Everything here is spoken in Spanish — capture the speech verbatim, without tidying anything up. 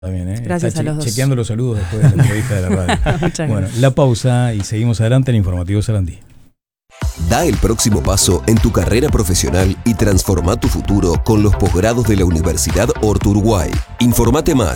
También, ¿eh? Gracias Está a los che- dos. chequeando los saludos después de la entrevista de la radio. Muchas Bueno, gracias. la pausa y seguimos adelante en Informativo Sarandí. Da el próximo paso en tu carrera profesional y transforma tu futuro con los posgrados de la Universidad Horto Uruguay. Informate más